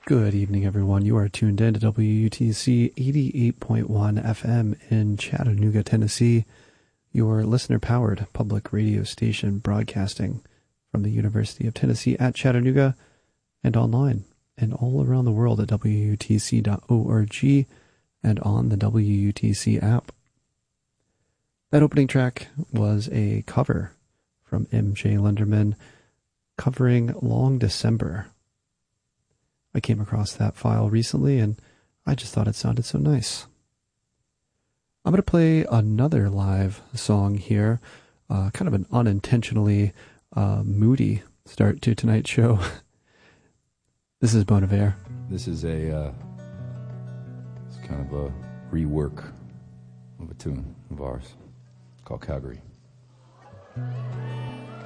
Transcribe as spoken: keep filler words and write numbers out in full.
Good evening, everyone. You are tuned in to W U T C eighty-eight point one F M in Chattanooga, Tennessee, your listener-powered public radio station broadcasting from the University of Tennessee at Chattanooga and online and all around the world at W U T C dot org and on the W U T C app. That opening track was a cover from M J Lenderman covering Long December. I came across that file recently, and I just thought it sounded so nice. I'm going to play another live song here, uh, kind of an unintentionally uh, moody start to tonight's show. This is Bon Iver. This is a uh, it's kind of a rework of a tune of ours called Calgary.